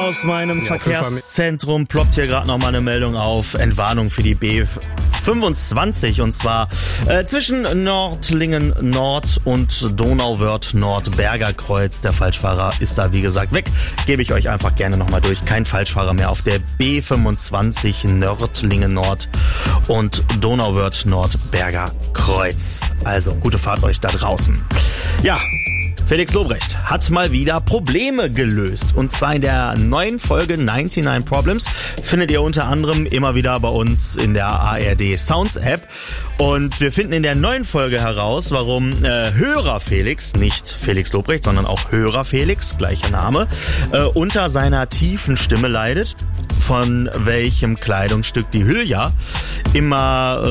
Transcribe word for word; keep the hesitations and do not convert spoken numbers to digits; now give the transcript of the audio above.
aus meinem ja, Verkehrszentrum ploppt hier gerade nochmal eine Meldung auf. Entwarnung für die B fünfundzwanzig und zwar äh, zwischen Nordlingen Nord und Donauwörth Nord Berger Kreuz. Der Falschfahrer ist da wie gesagt weg. Gebe ich euch einfach gerne nochmal durch. Kein Falschfahrer mehr auf der B fünfundzwanzig Nördlingen Nord und Donauwörth Nord Berger Kreuz. Also gute Fahrt euch da draußen. Ja. Felix Lobrecht hat mal wieder Probleme gelöst. Und zwar in der neuen Folge neunundneunzig Problems findet ihr unter anderem immer wieder bei uns in der A R D Sounds App. Und wir finden in der neuen Folge heraus, warum äh, Hörer Felix, nicht Felix Lobrecht, sondern auch Hörer Felix, gleicher Name, äh, unter seiner tiefen Stimme leidet, von welchem Kleidungsstück die Hülya immer